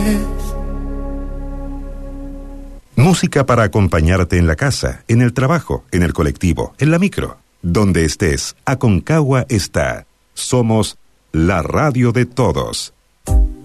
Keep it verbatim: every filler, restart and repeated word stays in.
Música para acompañarte en la casa, en el trabajo, en el colectivo, en la micro. Donde estés, Aconcagua está. Somos la radio de todos.